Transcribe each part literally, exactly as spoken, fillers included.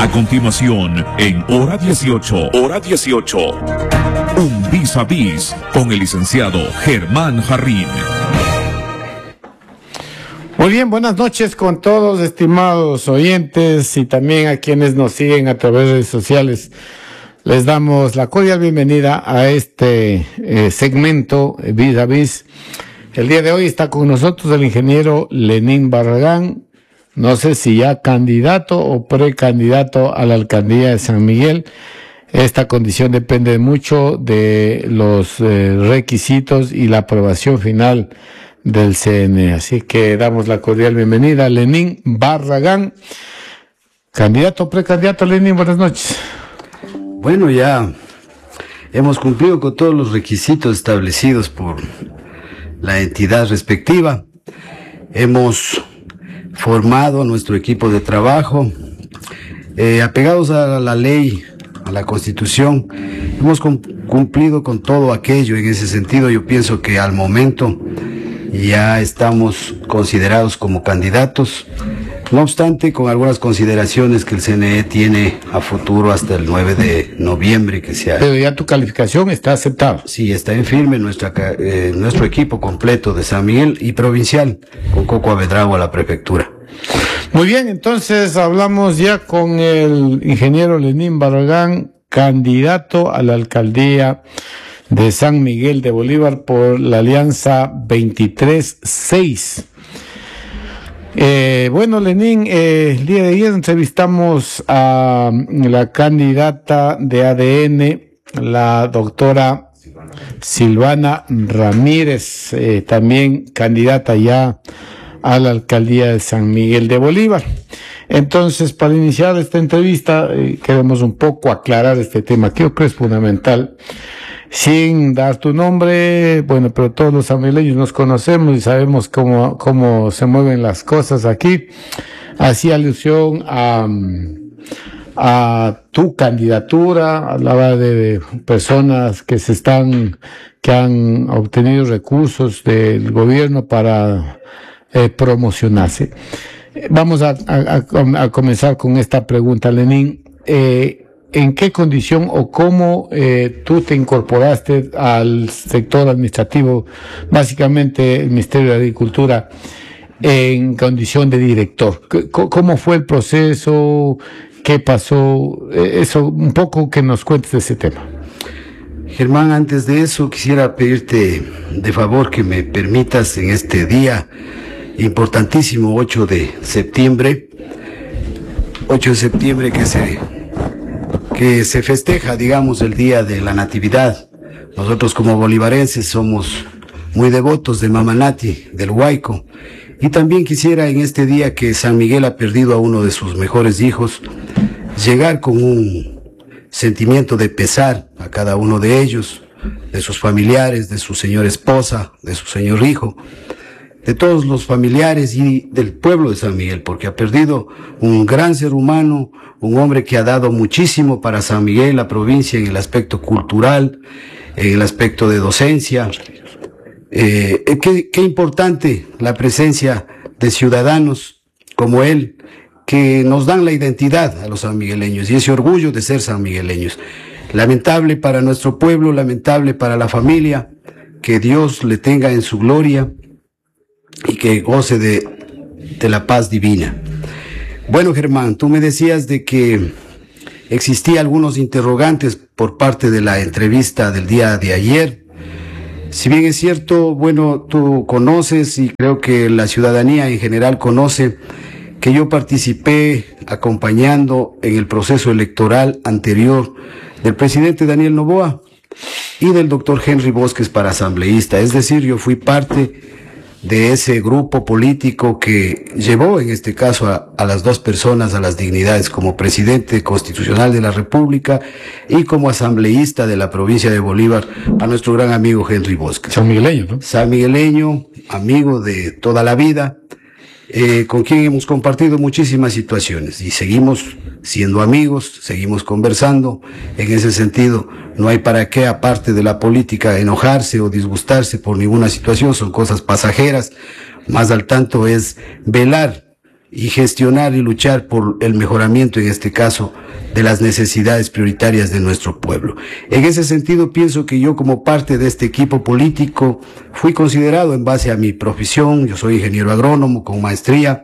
A continuación, en Hora dieciocho, Hora dieciocho, un vis a vis con el licenciado Germán Jarrín. Muy bien, buenas noches con todos, estimados oyentes y también a quienes nos siguen a través de redes sociales. Les damos la cordial bienvenida a este eh, segmento eh, vis a vis. El día de hoy está con nosotros el ingeniero Lenín Barragán, no sé si ya candidato o precandidato a la alcaldía de San Miguel. Esta condición depende mucho de los eh, requisitos y la aprobación final del C N E. Así que damos la cordial bienvenida a Lenín Barragán. Candidato o precandidato, Lenín, buenas noches. Bueno, ya hemos cumplido con todos los requisitos establecidos por la entidad respectiva. Hemos formado nuestro equipo de trabajo, eh, apegados a la ley, a la Constitución. Hemos cumplido con todo aquello. En ese sentido, yo pienso que al momento ya estamos considerados como candidatos. No obstante, con algunas consideraciones que el C N E tiene a futuro hasta el nueve de noviembre que se ha... Pero ya tu calificación está aceptada. Sí, está en firme nuestra, eh, nuestro equipo completo de San Miguel y provincial, con Coco Avedrago a la prefectura. Muy bien, entonces hablamos ya con el ingeniero Lenín Barragán, candidato a la alcaldía de San Miguel de Bolívar por la alianza veintitrés seis. Eh, bueno, Lenín, eh, el día de ayer entrevistamos a la candidata de A D N, la doctora Silvana Ramírez, eh, también candidata ya a la alcaldía de San Miguel de Bolívar. Entonces, para iniciar esta entrevista, eh, queremos un poco aclarar este tema que yo creo es fundamental. Sin dar tu nombre, bueno, pero todos los sanmigueleños nos conocemos y sabemos cómo, cómo se mueven las cosas aquí. Hacía alusión a, a tu candidatura, hablaba de personas que se están, que han obtenido recursos del gobierno para eh, promocionarse. Vamos a, a, a comenzar con esta pregunta, Lenín. Eh, ¿En qué condición o cómo eh, tú te incorporaste al sector administrativo, básicamente el Ministerio de Agricultura, en condición de director? ¿Cómo fue el proceso? ¿Qué pasó? Eso, un poco que nos cuentes de ese tema. Germán, antes de eso quisiera pedirte de favor que me permitas en este día importantísimo, ocho de septiembre, ocho de septiembre que se... que se festeja, digamos, el Día de la Natividad. Nosotros como bolivarenses somos muy devotos de Mamanati, del Huayco. Y también quisiera en este día que San Miguel ha perdido a uno de sus mejores hijos, llegar con un sentimiento de pesar a cada uno de ellos, de sus familiares, de su señora esposa, de su señor hijo, de todos los familiares y del pueblo de San Miguel, porque ha perdido un gran ser humano, un hombre que ha dado muchísimo para San Miguel, la provincia, en el aspecto cultural, en el aspecto de docencia. Eh, qué, qué importante la presencia de ciudadanos como él, que nos dan la identidad a los sanmigueleños y ese orgullo de ser sanmigueleños. Lamentable para nuestro pueblo, lamentable para la familia, que Dios le tenga en su gloria y que goce de, de la paz divina. Bueno, Germán, tú me decías de que existía algunos interrogantes por parte de la entrevista del día de ayer. Si bien es cierto, bueno, tú conoces y creo que la ciudadanía en general conoce que yo participé acompañando en el proceso electoral anterior del presidente Daniel Noboa y del doctor Henry Bosques para asambleísta. Es decir, yo fui parte de ese grupo político que llevó en este caso a, a las dos personas a las dignidades como presidente constitucional de la República y como asambleísta de la provincia de Bolívar a nuestro gran amigo Henry Bosques. San Migueleño, ¿no? San Migueleño, amigo de toda la vida, eh, con quien hemos compartido muchísimas situaciones y seguimos siendo amigos, seguimos conversando. En ese sentido, no hay para qué, aparte de la política, enojarse o disgustarse por ninguna situación, son cosas pasajeras. Más al tanto es velar y gestionar y luchar por el mejoramiento, en este caso, de las necesidades prioritarias de nuestro pueblo. En ese sentido, pienso que yo, como parte de este equipo político, fui considerado en base a mi profesión. Yo soy ingeniero agrónomo con maestría,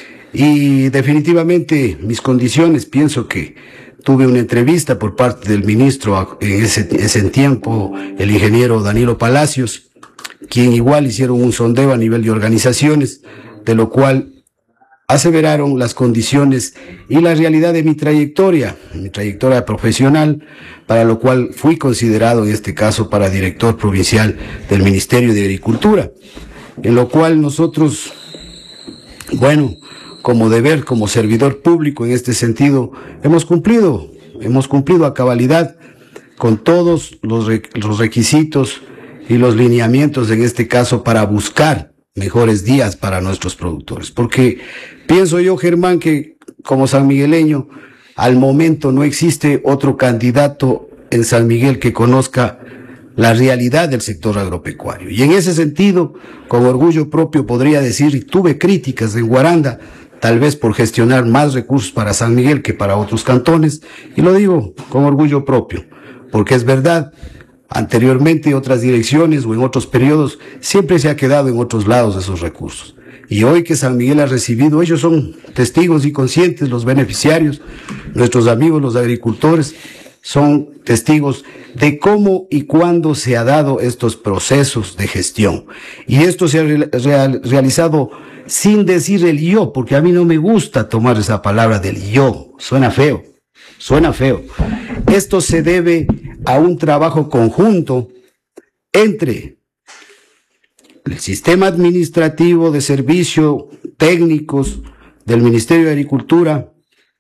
y definitivamente mis condiciones, pienso que tuve una entrevista por parte del ministro en ese, ese tiempo, el ingeniero Danilo Palacios, quien igual hicieron un sondeo a nivel de organizaciones, de lo cual aseveraron las condiciones y la realidad de mi trayectoria, mi trayectoria profesional, para lo cual fui considerado en este caso para director provincial del Ministerio de Agricultura, en lo cual nosotros, bueno, como deber, como servidor público en este sentido, hemos cumplido, hemos cumplido a cabalidad con todos los, re, los requisitos y los lineamientos, en este caso, para buscar mejores días para nuestros productores. Porque pienso yo, Germán, que como sanmigueleño, al momento no existe otro candidato en San Miguel que conozca la realidad del sector agropecuario. Y en ese sentido, con orgullo propio podría decir, y tuve críticas en Guaranda, tal vez por gestionar más recursos para San Miguel que para otros cantones, y lo digo con orgullo propio, porque es verdad, anteriormente otras direcciones o en otros periodos siempre se ha quedado en otros lados esos recursos. Y hoy que San Miguel ha recibido, ellos son testigos y conscientes, los beneficiarios, nuestros amigos los agricultores, son testigos de cómo y cuándo se ha dado estos procesos de gestión. Y esto se ha real, realizado sin decir el yo, porque a mí no me gusta tomar esa palabra del yo, suena feo, suena feo. Esto se debe a un trabajo conjunto entre el sistema administrativo de servicio técnicos del Ministerio de Agricultura,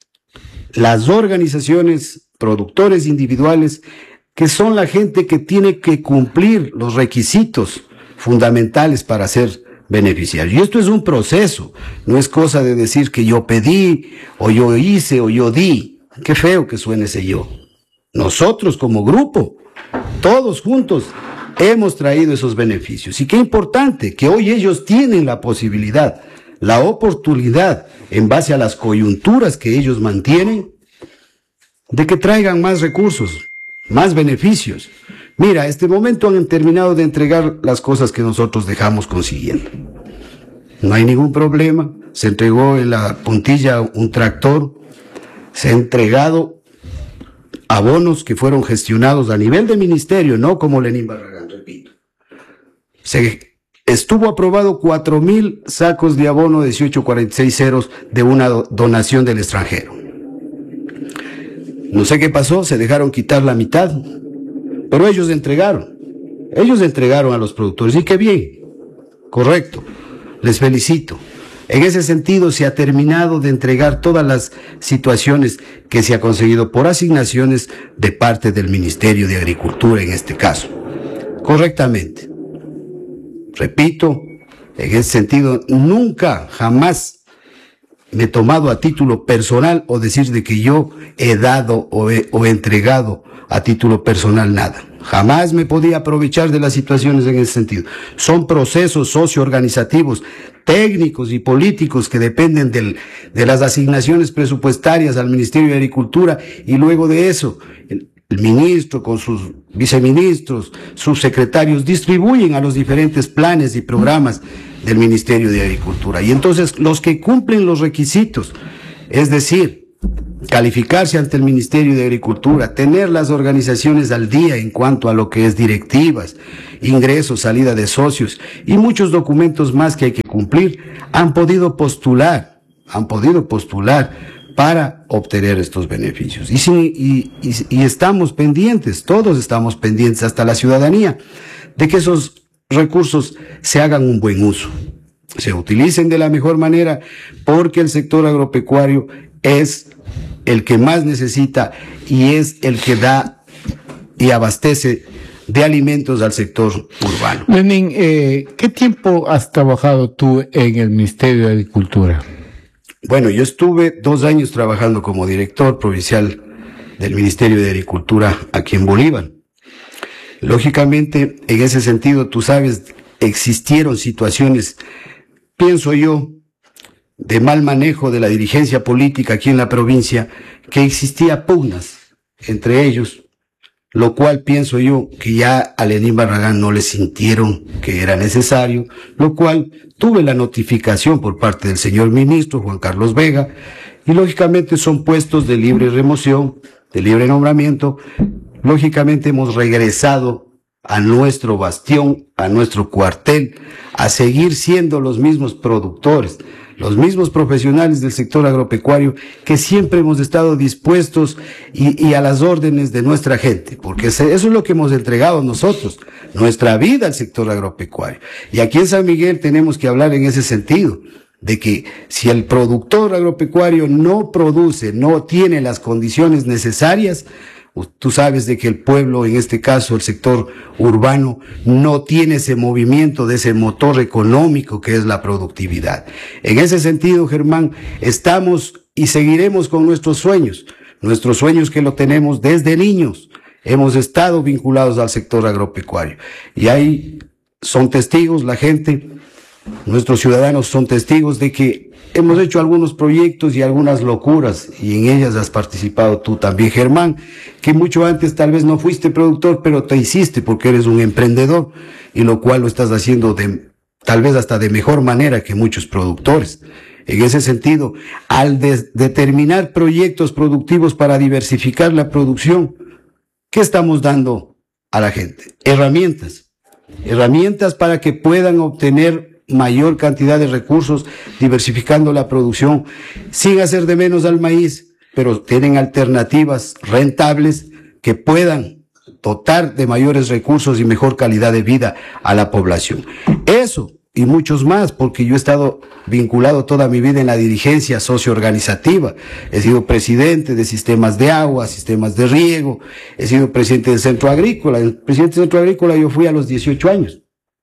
las organizaciones, productores individuales, que son la gente que tiene que cumplir los requisitos fundamentales para ser beneficiario. Y esto es un proceso, no es cosa de decir que yo pedí, o yo hice, o yo di. Qué feo que suene ese yo. Nosotros como grupo, todos juntos, hemos traído esos beneficios. Y qué importante que hoy ellos tienen la posibilidad, la oportunidad, en base a las coyunturas que ellos mantienen, de que traigan más recursos, más beneficios. Mira, a este momento han terminado de entregar las cosas que nosotros dejamos consiguiendo. No hay ningún problema, se entregó en la puntilla un tractor, se ha entregado abonos que fueron gestionados a nivel de ministerio, no como Lenín Barragán, repito. Se estuvo aprobado cuatro mil sacos de abono dieciocho cuarenta y seis ceros de una donación del extranjero. No sé qué pasó, se dejaron quitar la mitad, pero ellos entregaron, ellos entregaron a los productores, y qué bien, correcto, les felicito. En ese sentido se ha terminado de entregar todas las situaciones que se ha conseguido por asignaciones de parte del Ministerio de Agricultura en este caso, correctamente. Repito, en ese sentido nunca, jamás me he tomado a título personal o decir de que yo he dado o he, o he entregado a título personal nada. Jamás me podía aprovechar de las situaciones en ese sentido. Son procesos socioorganizativos, técnicos y políticos que dependen del, de las asignaciones presupuestarias al Ministerio de Agricultura, y luego de eso el, el ministro con sus viceministros, sus secretarios, distribuyen a los diferentes planes y programas del Ministerio de Agricultura. Y entonces los que cumplen los requisitos, es decir, calificarse ante el Ministerio de Agricultura, tener las organizaciones al día en cuanto a lo que es directivas, ingresos, salida de socios y muchos documentos más que hay que cumplir, han podido postular, han podido postular para obtener estos beneficios. Y, sí, y, y, y estamos pendientes, todos estamos pendientes, hasta la ciudadanía, de que esos recursos se hagan un buen uso, se utilicen de la mejor manera, porque el sector agropecuario es el que más necesita y es el que da y abastece de alimentos al sector urbano. Lenín, eh, ¿qué tiempo has trabajado tú en el Ministerio de Agricultura? Bueno, yo estuve dos años trabajando como director provincial del Ministerio de Agricultura aquí en Bolívar. Lógicamente, en ese sentido, tú sabes, existieron situaciones, pienso yo, de mal manejo de la dirigencia política aquí en la provincia, que existía pugnas entre ellos, lo cual pienso yo que ya a Lenín Barragán no le sintieron que era necesario, lo cual tuve la notificación por parte del señor ministro Juan Carlos Vega, y lógicamente son puestos de libre remoción, de libre nombramiento. Lógicamente hemos regresado a nuestro bastión, a nuestro cuartel, a seguir siendo los mismos productores, los mismos profesionales del sector agropecuario que siempre hemos estado dispuestos y, y a las órdenes de nuestra gente, porque eso es lo que hemos entregado nosotros, nuestra vida al sector agropecuario. Y aquí en San Miguel tenemos que hablar en ese sentido, de que si el productor agropecuario no produce, no tiene las condiciones necesarias, tú sabes de que el pueblo, en este caso el sector urbano, no tiene ese movimiento de ese motor económico que es la productividad. En ese sentido, Germán, estamos y seguiremos con nuestros sueños, nuestros sueños que lo tenemos desde niños. Hemos estado vinculados al sector agropecuario y ahí son testigos la gente, nuestros ciudadanos son testigos de que hemos hecho algunos proyectos y algunas locuras, y en ellas has participado tú también, Germán, que mucho antes tal vez no fuiste productor, pero te hiciste porque eres un emprendedor, y lo cual lo estás haciendo de, tal vez hasta de mejor manera que muchos productores. En ese sentido, al de, determinar proyectos productivos para diversificar la producción, ¿qué estamos dando a la gente? Herramientas. Herramientas para que puedan obtener mayor cantidad de recursos, diversificando la producción, sin hacer de menos al maíz, pero tienen alternativas rentables que puedan dotar de mayores recursos y mejor calidad de vida a la población. Eso y muchos más, porque yo he estado vinculado toda mi vida en la dirigencia socioorganizativa. He sido presidente de sistemas de agua, sistemas de riego, he sido presidente del Centro Agrícola. El presidente del Centro Agrícola yo fui a los dieciocho años.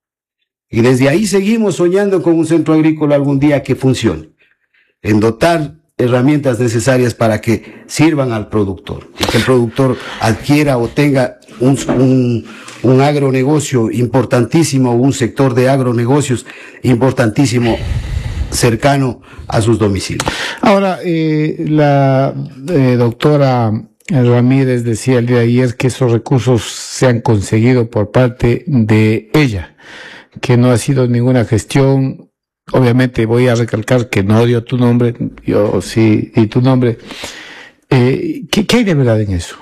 Y desde ahí seguimos soñando con un centro agrícola algún día que funcione, en dotar herramientas necesarias para que sirvan al productor, y que el productor adquiera o tenga un, un, un agronegocio importantísimo, un sector de agronegocios importantísimo cercano a sus domicilios. Ahora, eh, la eh, doctora Ramírez decía el día de ayer que esos recursos se han conseguido por parte de ella, que no ha sido ninguna gestión. Obviamente voy a recalcar que no dio tu nombre, yo sí di tu nombre. Eh, ¿qué, ¿Qué hay de verdad en eso?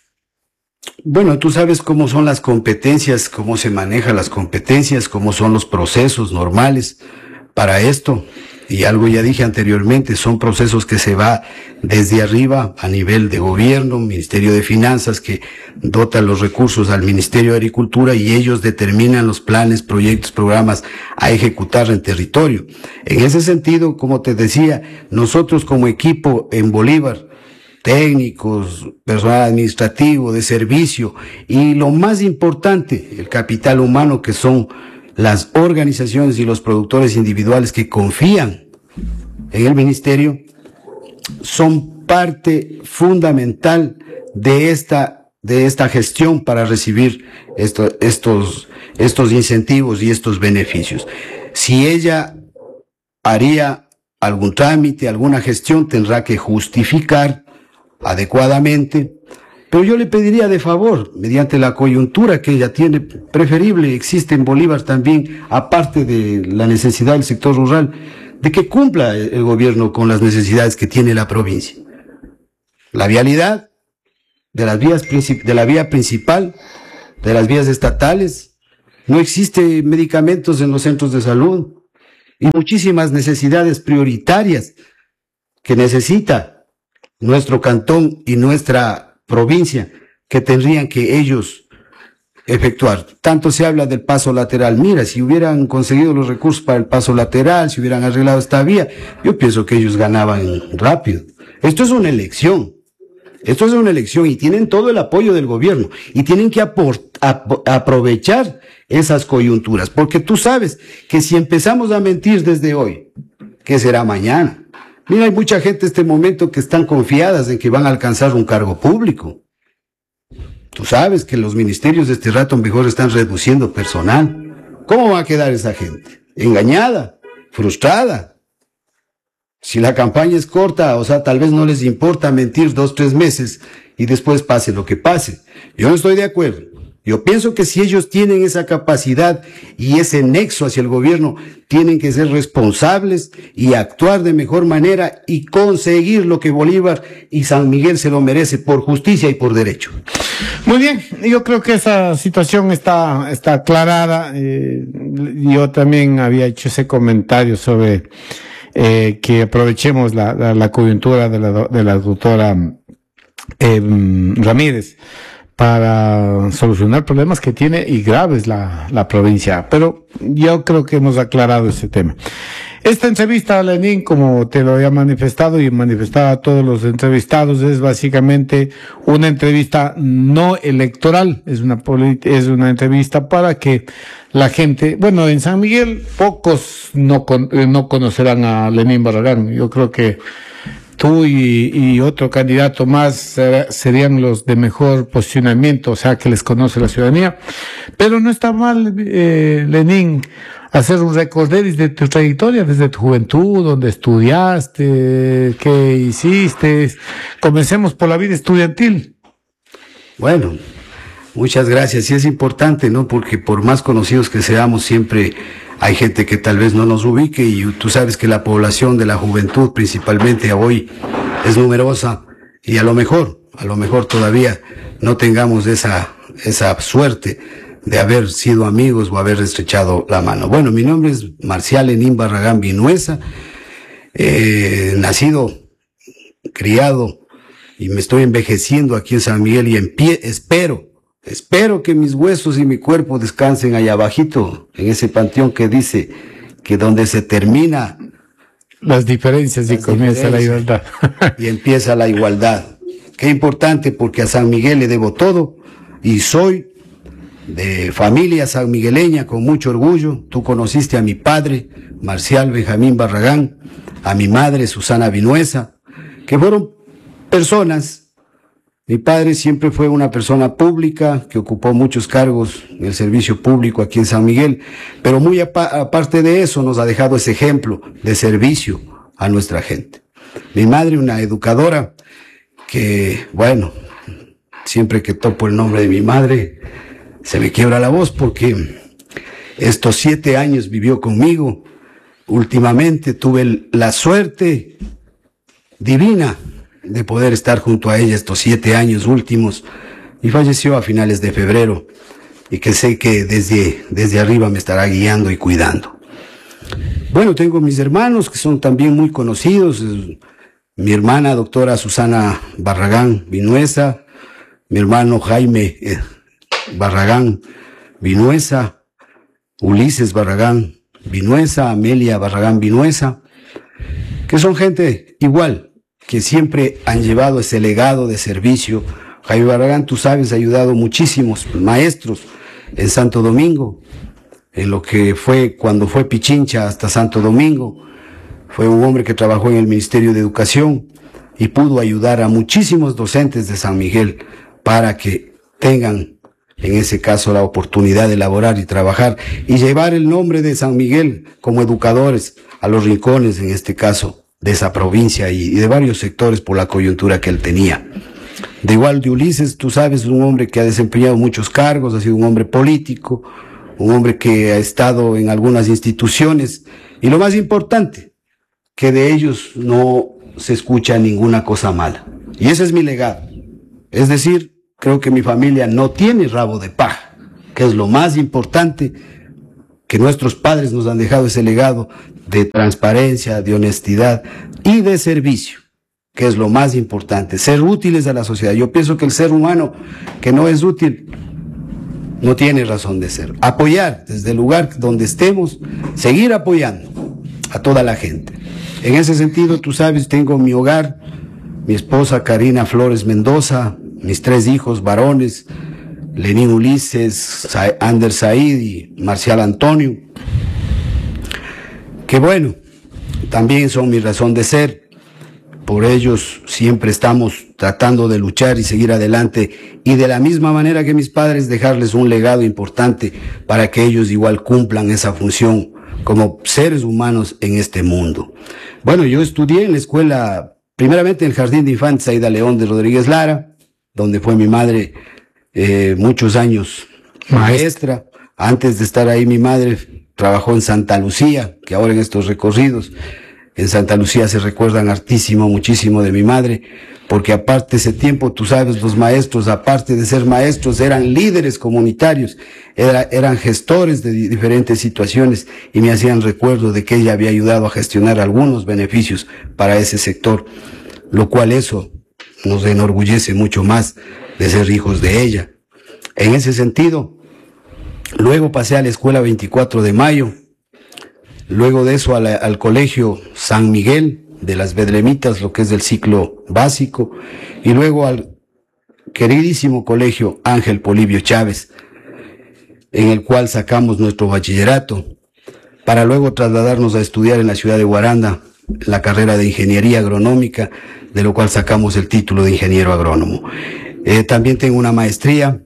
Bueno, tú sabes cómo son las competencias, cómo se manejan las competencias, cómo son los procesos normales para esto. Y algo ya dije anteriormente, son procesos que se va desde arriba a nivel de gobierno, Ministerio de Finanzas, que dota los recursos al Ministerio de Agricultura, y ellos determinan los planes, proyectos, programas a ejecutar en territorio. En ese sentido, como te decía, nosotros como equipo en Bolívar, técnicos, personal administrativo, de servicio, y lo más importante, el capital humano, que son las organizaciones y los productores individuales que confían en el ministerio, son parte fundamental de esta, de esta gestión para recibir esto, estos, estos incentivos y estos beneficios. Si ella haría algún trámite, alguna gestión, tendrá que justificar adecuadamente. Pero yo le pediría de favor, mediante la coyuntura que ella tiene, preferible existe en Bolívar también, aparte de la necesidad del sector rural, de que cumpla el gobierno con las necesidades que tiene la provincia. La vialidad de las vías, de la vía principal, de las vías estatales, no existe medicamentos en los centros de salud, y muchísimas necesidades prioritarias que necesita nuestro cantón y nuestra provincia, que tendrían que ellos efectuar. Tanto se habla del paso lateral. Mira, si hubieran conseguido los recursos para el paso lateral, si hubieran arreglado esta vía, yo pienso que ellos ganaban rápido. Esto es una elección. Esto es una elección y tienen todo el apoyo del gobierno y tienen que ap aprovechar esas coyunturas, porque tú sabes que si empezamos a mentir desde hoy, ¿qué será mañana? Mira, hay mucha gente en este momento que están confiadas en que van a alcanzar un cargo público. Tú sabes que los ministerios de este rato mejor están reduciendo personal. ¿Cómo va a quedar esa gente? Engañada, frustrada. Si la campaña es corta, o sea, tal vez no les importa mentir dos, tres meses y después pase lo que pase. Yo no estoy de acuerdo. Yo pienso que si ellos tienen esa capacidad y ese nexo hacia el gobierno, tienen que ser responsables y actuar de mejor manera y conseguir lo que Bolívar y San Miguel se lo merece por justicia y por derecho. Muy bien, yo creo que esa situación está, está aclarada. Eh, yo también había hecho ese comentario sobre eh, que aprovechemos la, la, la coyuntura de la, de la doctora eh, Ramírez para solucionar problemas que tiene y graves la, la provincia. Pero yo creo que hemos aclarado ese tema. Esta entrevista a Lenín, como te lo había manifestado y manifestado a todos los entrevistados, es básicamente una entrevista no electoral, es una es una entrevista para que la gente, bueno, en San Miguel pocos no, con, no conocerán a Lenín Barragán. Yo creo que tú y, y otro candidato más eh, serían los de mejor posicionamiento, o sea, que les conoce la ciudadanía. Pero no está mal, eh, Lenín, hacer un recorderis de tu trayectoria desde tu juventud, donde estudiaste, qué hiciste. Comencemos por la vida estudiantil. Bueno, muchas gracias. Y es importante, ¿no? Porque por más conocidos que seamos, siempre hay gente que tal vez no nos ubique, y tú sabes que la población de la juventud principalmente hoy es numerosa, y a lo mejor, a lo mejor todavía no tengamos esa, esa suerte de haber sido amigos o haber estrechado la mano. Bueno, mi nombre es Marcial Lenín Barragán Vinuesa, eh, nacido, criado, y me estoy envejeciendo aquí en San Miguel, y en pie, espero, espero que mis huesos y mi cuerpo descansen allá abajito, en ese panteón que dice que donde se termina las diferencias y comienza la igualdad. Y empieza la igualdad. Qué importante, porque a San Miguel le debo todo, y soy de familia sanmigueleña con mucho orgullo. Tú conociste a mi padre, Marcial Benjamín Barragán, a mi madre, Susana Vinuesa, que fueron personas. Mi padre siempre fue una persona pública que ocupó muchos cargos en el servicio público aquí en San Miguel, pero muy aparte de eso nos ha dejado ese ejemplo de servicio a nuestra gente. Mi madre, una educadora que, bueno, siempre que topo el nombre de mi madre se me quiebra la voz, porque estos siete años vivió conmigo. Últimamente tuve la suerte divina de poder estar junto a ella estos siete años últimos, y falleció a finales de febrero, y que sé que desde, desde arriba me estará guiando y cuidando. Bueno, tengo mis hermanos que son también muy conocidos. Mi hermana doctora Susana Barragán Vinuesa, mi hermano Jaime eh, Barragán Vinuesa, Ulises Barragán Vinuesa, Amelia Barragán Vinuesa, que son gente igual, que siempre han llevado ese legado de servicio. Jaime Barragán, tú sabes, ha ayudado muchísimos maestros en Santo Domingo, en lo que fue cuando fue Pichincha hasta Santo Domingo. Fue un hombre que trabajó en el Ministerio de Educación y pudo ayudar a muchísimos docentes de San Miguel para que tengan, en ese caso, la oportunidad de elaborar y trabajar y llevar el nombre de San Miguel como educadores a los rincones, en este caso, de esa provincia y de varios sectores por la coyuntura que él tenía. De igual de Ulises, tú sabes, un hombre que ha desempeñado muchos cargos, ha sido un hombre político, un hombre que ha estado en algunas instituciones, y lo más importante, que de ellos no se escucha ninguna cosa mala. Y ese es mi legado. Es decir, creo que mi familia no tiene rabo de paja, que es lo más importante, que nuestros padres nos han dejado ese legado de transparencia, de honestidad y de servicio, que es lo más importante, ser útiles a la sociedad. Yo pienso que el ser humano que no es útil no tiene razón de ser. Apoyar desde el lugar donde estemos, seguir apoyando a toda la gente. En ese sentido, tú sabes, tengo mi hogar, mi esposa Karina Flores Mendoza, mis tres hijos varones, Lenín Ulises, Ander Said y Marcial Antonio, que bueno, también son mi razón de ser. Por ellos siempre estamos tratando de luchar y seguir adelante, y de la misma manera que mis padres, dejarles un legado importante para que ellos igual cumplan esa función como seres humanos en este mundo. Bueno, yo estudié en la escuela, primeramente en el Jardín de Infantes Aida León de Rodríguez Lara, donde fue mi madre eh, muchos años maestra. Antes de estar ahí mi madre trabajó en Santa Lucía, que ahora en estos recorridos en Santa Lucía se recuerdan hartísimo, muchísimo de mi madre, porque aparte de ese tiempo, tú sabes, los maestros, aparte de ser maestros, eran líderes comunitarios, era, eran gestores de di- diferentes situaciones y me hacían recuerdo de que ella había ayudado a gestionar algunos beneficios para ese sector, lo cual eso nos enorgullece mucho más de ser hijos de ella. En ese sentido, luego pasé a la escuela veinticuatro de mayo, luego de eso a la, al colegio San Miguel de las Bedlemitas, lo que es del ciclo básico, y luego al queridísimo colegio Ángel Polibio Chávez, en el cual sacamos nuestro bachillerato, para luego trasladarnos a estudiar en la ciudad de Guaranda la carrera de ingeniería agronómica, de lo cual sacamos el título de ingeniero agrónomo. Eh, también tengo una maestría.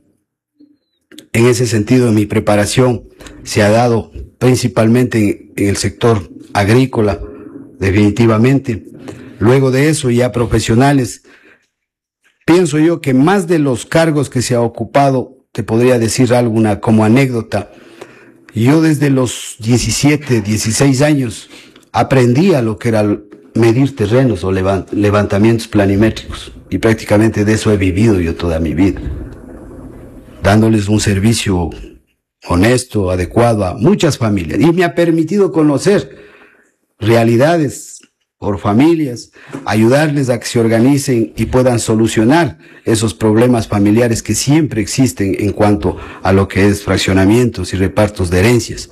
En ese sentido, mi preparación se ha dado principalmente en, en el sector agrícola, definitivamente. Luego de eso, ya profesionales, pienso yo que más de los cargos que se ha ocupado, te podría decir alguna como anécdota. Yo desde los diecisiete, dieciséis años aprendí a lo que era medir terrenos o levant, levantamientos planimétricos, y prácticamente de eso he vivido yo toda mi vida, dándoles un servicio honesto, adecuado a muchas familias, y me ha permitido conocer realidades por familias, ayudarles a que se organicen y puedan solucionar esos problemas familiares que siempre existen en cuanto a lo que es fraccionamientos y repartos de herencias.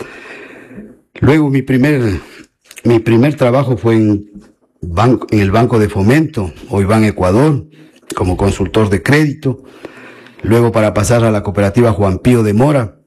Luego mi primer, mi primer trabajo fue en, banco, en el Banco de Fomento, hoy Ban Ecuador, como consultor de crédito. Luego para pasar a la cooperativa Juan Pío de Mora,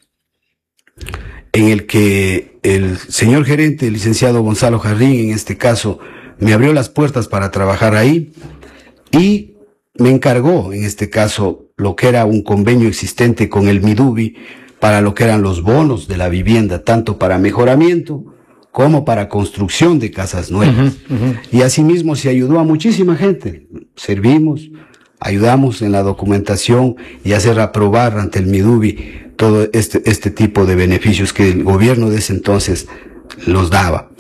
en el que el señor gerente, el licenciado Gonzalo Jarrín, en este caso, me abrió las puertas para trabajar ahí y me encargó, en este caso, lo que era un convenio existente con el Midubi para lo que eran los bonos de la vivienda, tanto para mejoramiento como para construcción de casas nuevas. Uh-huh, uh-huh. Y asimismo se ayudó a muchísima gente. Servimos, ayudamos en la documentación y hacer aprobar ante el Midubi todo este, este tipo de beneficios que el gobierno de ese entonces los daba.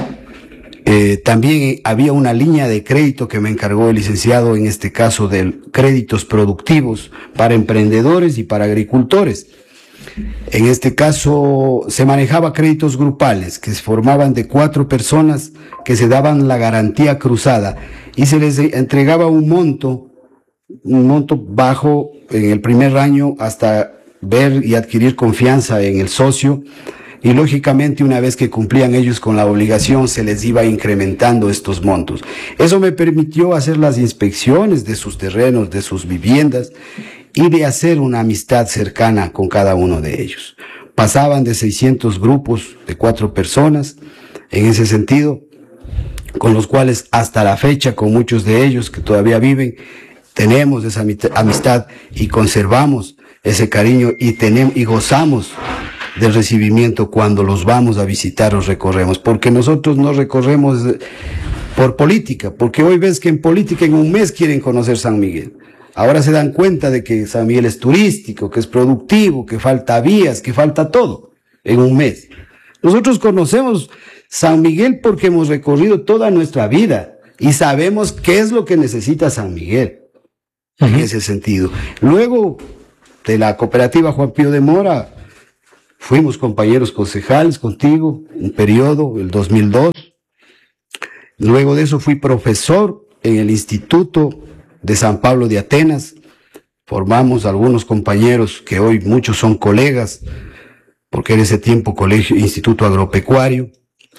Eh, también había una línea de crédito que me encargó el licenciado, en este caso de créditos productivos para emprendedores y para agricultores. En este caso se manejaba créditos grupales que se formaban de cuatro personas que se daban la garantía cruzada y se les entregaba un monto, un monto bajo en el primer año hasta ver y adquirir confianza en el socio, y lógicamente una vez que cumplían ellos con la obligación se les iba incrementando estos montos. Eso me permitió hacer las inspecciones de sus terrenos, de sus viviendas, y de hacer una amistad cercana con cada uno de ellos. Pasaban de seiscientos grupos de cuatro personas, en ese sentido, con los cuales hasta la fecha, con muchos de ellos que todavía viven, tenemos esa amistad y conservamos ese cariño y tenemos y gozamos del recibimiento cuando los vamos a visitar o recorremos, porque nosotros no recorremos por política, porque hoy ves que en política en un mes quieren conocer San Miguel. Ahora se dan cuenta de que San Miguel es turístico, que es productivo, que falta vías, que falta todo en un mes. Nosotros conocemos San Miguel porque hemos recorrido toda nuestra vida y sabemos qué es lo que necesita San Miguel. Uh-huh. En ese sentido. Luego de la cooperativa Juan Pío de Mora, fuimos compañeros concejales contigo, un periodo, el dos mil dos. Luego de eso fui profesor en el Instituto de San Pablo de Atenas. Formamos algunos compañeros que hoy muchos son colegas, porque en ese tiempo colegio, Instituto Agropecuario.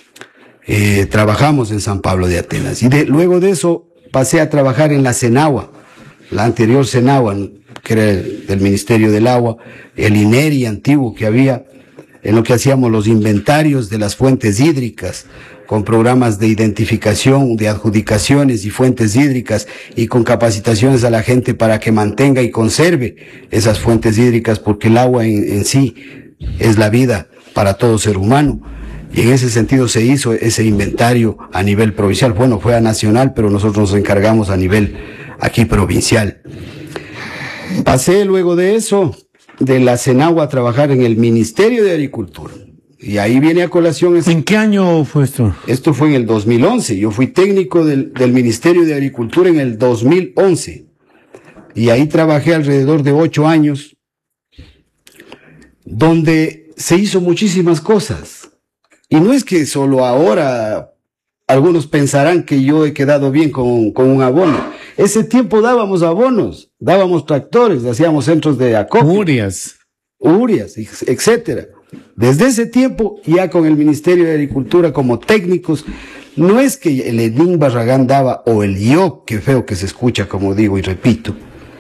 Eh, trabajamos en San Pablo de Atenas. Y de, luego de eso pasé a trabajar en la Senagua, la anterior Senagua, que era el, del Ministerio del Agua, el INERI antiguo que había, en lo que hacíamos los inventarios de las fuentes hídricas, con programas de identificación, de adjudicaciones y fuentes hídricas, y con capacitaciones a la gente para que mantenga y conserve esas fuentes hídricas, porque el agua en, en sí es la vida para todo ser humano. Y en ese sentido se hizo ese inventario a nivel provincial. Bueno, fue a nacional, pero nosotros nos encargamos a nivel aquí provincial. Pasé luego de eso, de la Senagua, a trabajar en el Ministerio de Agricultura. Y ahí viene a colación... Ese... ¿En qué año fue esto? Esto fue en el dos mil once. Yo fui técnico del, del Ministerio de Agricultura en el dos mil once. Y ahí trabajé alrededor de ocho años, donde se hizo muchísimas cosas. Y no es que solo ahora algunos pensarán que yo he quedado bien con, con un abono. Ese tiempo dábamos abonos, dábamos tractores, hacíamos centros de acopio. Urias. Urias, etcétera. Desde ese tiempo, ya con el Ministerio de Agricultura como técnicos, no es que el Lenín Barragán daba, o el yo, que feo que se escucha, como digo y repito.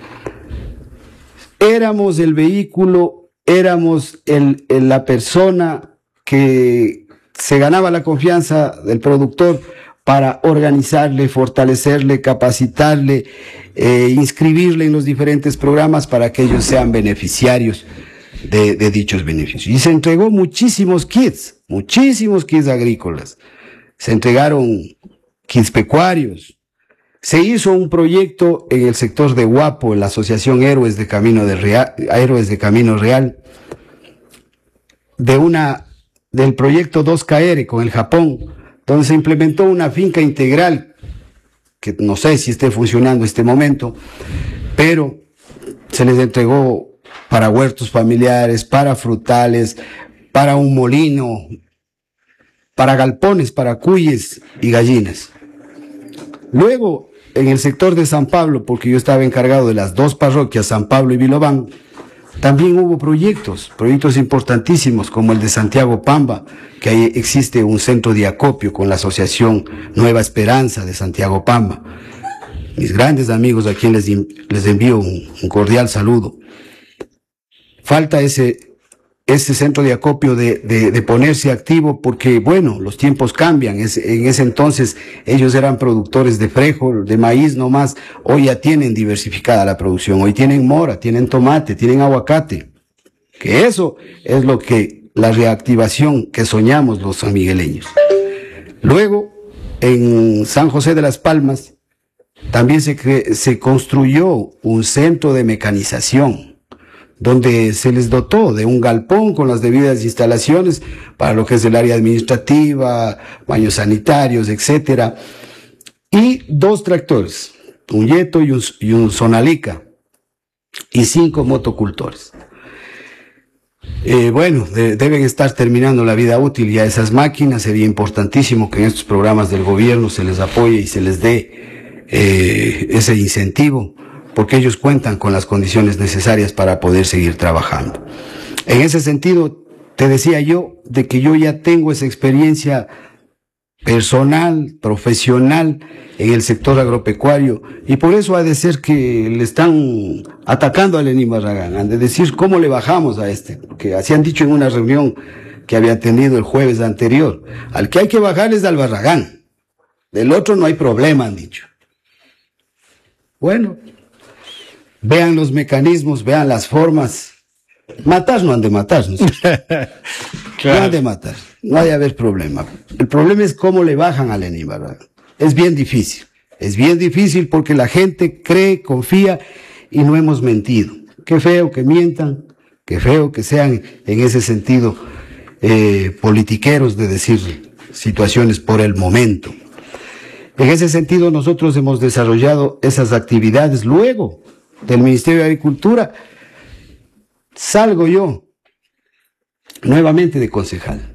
Éramos el vehículo, éramos el, el, la persona que se ganaba la confianza del productor para organizarle, fortalecerle, capacitarle, eh, inscribirle en los diferentes programas para que ellos sean beneficiarios de, de dichos beneficios. Y se entregó muchísimos kits, muchísimos kits agrícolas. Se entregaron kits pecuarios. Se hizo un proyecto en el sector de Guapo, en la Asociación Héroes de Camino, de Real, Héroes de Camino Real, de una, del proyecto dos K R con el Japón, donde se implementó una finca integral, que no sé si esté funcionando en este momento, pero se les entregó para huertos familiares, para frutales, para un molino, para galpones, para cuyes y gallinas. Luego, en el sector de San Pablo, porque yo estaba encargado de las dos parroquias, San Pablo y Vilobán, también hubo proyectos, proyectos importantísimos, como el de Santiago Pamba, que ahí existe un centro de acopio con la Asociación Nueva Esperanza de Santiago Pamba. Mis grandes amigos a quienes les, les envío un, un cordial saludo. Falta ese... ese centro de acopio de, de, de ponerse activo porque, bueno, los tiempos cambian. Es, en ese entonces ellos eran productores de frijol, de maíz nomás. Hoy ya tienen diversificada la producción. Hoy tienen mora, tienen tomate, tienen aguacate. Que eso es lo que, la reactivación que soñamos los sanmigueleños. Luego, en San José de las Palmas, también se, cre se construyó un centro de mecanización, donde se les dotó de un galpón con las debidas instalaciones para lo que es el área administrativa, baños sanitarios, etcétera, y dos tractores, un Yeto y un, y un Sonalica, y cinco motocultores. Eh, bueno, de, deben estar terminando la vida útil ya esas máquinas. Sería importantísimo que en estos programas del gobierno se les apoye y se les dé eh, ese incentivo, porque ellos cuentan con las condiciones necesarias para poder seguir trabajando. En ese sentido, te decía yo de que yo ya tengo esa experiencia personal, profesional en el sector agropecuario, y por eso ha de ser que le están atacando a Lenín Barragán, han de decir cómo le bajamos a este, porque así han dicho en una reunión que había tenido el jueves anterior. Al que hay que bajar es al Barragán, del otro no hay problema, han dicho. Bueno, vean los mecanismos, vean las formas. Matar no han de matar, ¿no? Claro. No han de matar, no hay de haber problema. El problema es cómo le bajan a Lenín Barragán. Es bien difícil, es bien difícil porque la gente cree, confía y no hemos mentido. Qué feo que mientan, qué feo que sean en ese sentido eh, politiqueros de decir situaciones por el momento. En ese sentido nosotros hemos desarrollado esas actividades. Luego del Ministerio de Agricultura salgo yo nuevamente de concejal.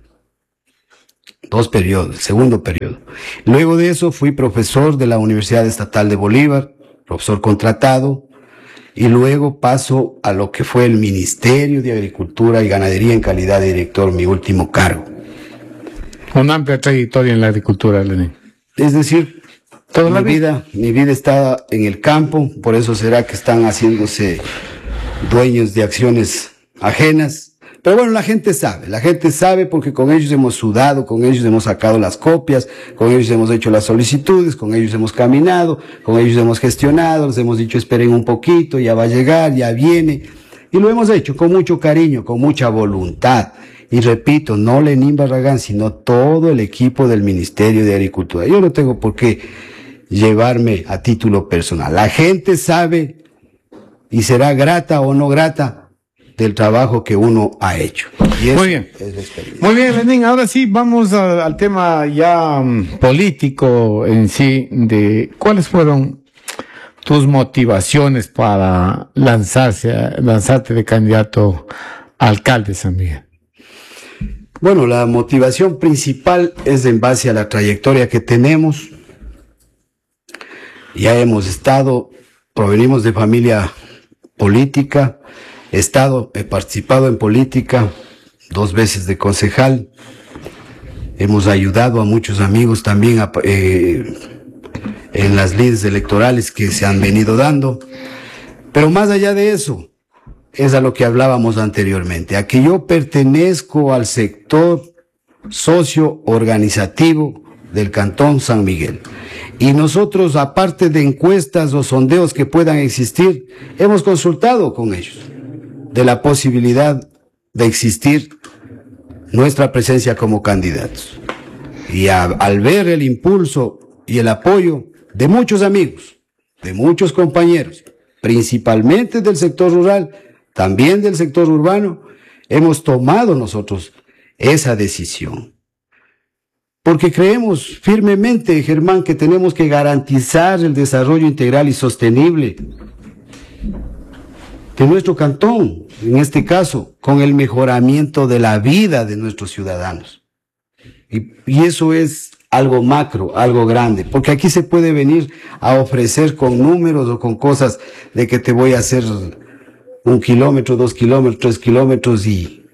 Dos periodos, segundo periodo. Luego de eso fui profesor de la Universidad Estatal de Bolívar, profesor contratado, y luego paso a lo que fue el Ministerio de Agricultura y Ganadería en calidad de director, mi último cargo. Una amplia trayectoria en la agricultura, Lenín. Es decir, toda mi la vida, mi vida está en el campo, por eso será que están haciéndose dueños de acciones ajenas. Pero bueno, la gente sabe, la gente sabe porque con ellos hemos sudado, con ellos hemos sacado las copias, con ellos hemos hecho las solicitudes, con ellos hemos caminado, con ellos hemos gestionado, les hemos dicho esperen un poquito, ya va a llegar, ya viene. Y lo hemos hecho con mucho cariño, con mucha voluntad. Y repito, no Lenín Barragán, sino todo el equipo del Ministerio de Agricultura. Yo no tengo por qué llevarme a título personal. La gente sabe y será grata o no grata del trabajo que uno ha hecho. Y eso Muy bien. Es la experiencia. Muy bien, Lenín. Ahora sí, vamos a, al tema ya um, político en sí, de cuáles fueron tus motivaciones para lanzarse, a, lanzarte de candidato a alcalde de San Miguel. Bueno, la motivación principal es en base a la trayectoria que tenemos. Ya hemos estado, provenimos de familia política, he estado, he participado en política, dos veces de concejal, hemos ayudado a muchos amigos también a, eh, en las lides electorales que se han venido dando, pero más allá de eso, es a lo que hablábamos anteriormente, a que yo pertenezco al sector socio-organizativo del Cantón San Miguel. Y nosotros, aparte de encuestas o sondeos que puedan existir, hemos consultado con ellos de la posibilidad de existir nuestra presencia como candidatos. Y a, al ver el impulso y el apoyo de muchos amigos, de muchos compañeros, principalmente del sector rural, también del sector urbano, hemos tomado nosotros esa decisión. Porque creemos firmemente, Germán, que tenemos que garantizar el desarrollo integral y sostenible de nuestro cantón, en este caso, con el mejoramiento de la vida de nuestros ciudadanos. Y, y eso es algo macro, algo grande, porque aquí se puede venir a ofrecer con números o con cosas de que te voy a hacer un kilómetro, dos kilómetros, tres kilómetros y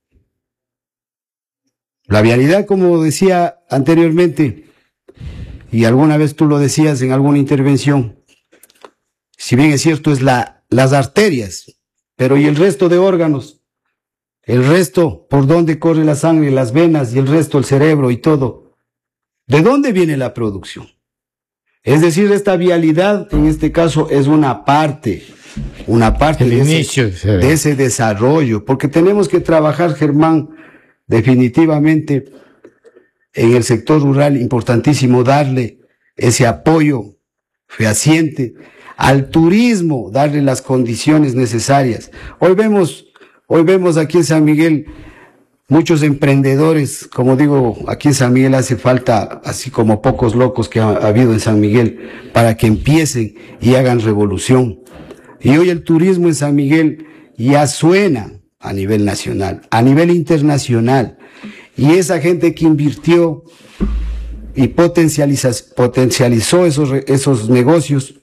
la vialidad, como decía anteriormente, y alguna vez tú lo decías en alguna intervención, si bien es cierto es la, las arterias, pero y el resto de órganos, el resto por donde corre la sangre, las venas y el resto el cerebro y todo, ¿de dónde viene la producción? Es decir, esta vialidad en este caso es una parte, una parte de ese, de ese desarrollo, porque tenemos que trabajar, Germán, definitivamente en el sector rural, importantísimo darle ese apoyo fehaciente al turismo, darle las condiciones necesarias. Hoy vemos, hoy vemos aquí en San Miguel muchos emprendedores, como digo, aquí en San Miguel hace falta, así como pocos locos que ha, ha habido en San Miguel, para que empiecen y hagan revolución. Y hoy el turismo en San Miguel ya suena a nivel nacional, a nivel internacional. Y esa gente que invirtió y potencializa, potencializó esos, esos negocios,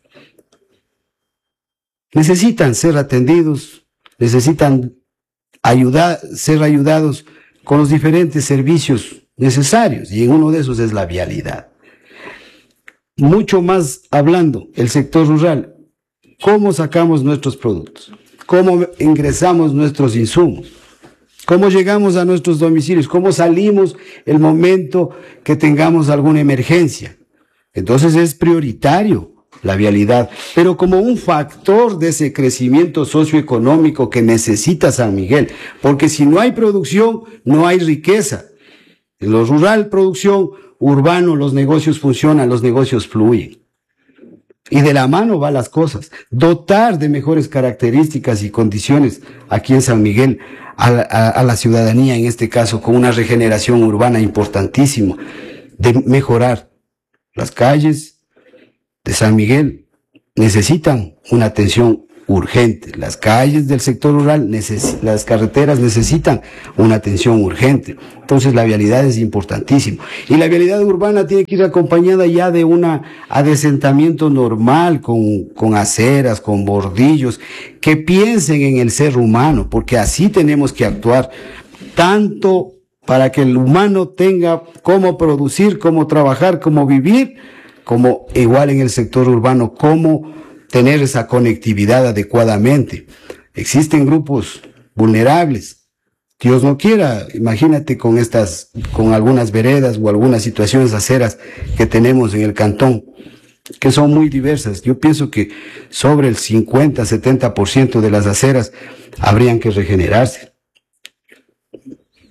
necesitan ser atendidos, necesitan ayudar, ser ayudados con los diferentes servicios necesarios. Y en uno de esos es la vialidad. Mucho más hablando, el sector rural, ¿cómo sacamos nuestros productos? ¿Cómo ingresamos nuestros insumos? ¿Cómo llegamos a nuestros domicilios? ¿Cómo salimos el momento que tengamos alguna emergencia? Entonces es prioritario la vialidad, pero como un factor de ese crecimiento socioeconómico que necesita San Miguel, porque si no hay producción, no hay riqueza. En lo rural, producción, urbano, los negocios funcionan, los negocios fluyen. Y de la mano van las cosas. Dotar de mejores características y condiciones aquí en San Miguel a la, a, a la ciudadanía, en este caso, con una regeneración urbana importantísima, de mejorar las calles de San Miguel. Necesitan una atención urgente. Las calles del sector rural, neces- las carreteras necesitan una atención urgente. Entonces la vialidad es importantísimo. Y la vialidad urbana tiene que ir acompañada ya de un adesentamiento normal, con, con aceras, con bordillos, que piensen en el ser humano, porque así tenemos que actuar, tanto para que el humano tenga cómo producir, cómo trabajar, cómo vivir, como igual en el sector urbano, cómo tener esa conectividad adecuadamente. Existen grupos vulnerables. Dios no quiera, imagínate con estas, con algunas veredas o algunas situaciones aceras que tenemos en el cantón, que son muy diversas. Yo pienso que sobre el cincuenta, setenta por ciento de las aceras habrían que regenerarse.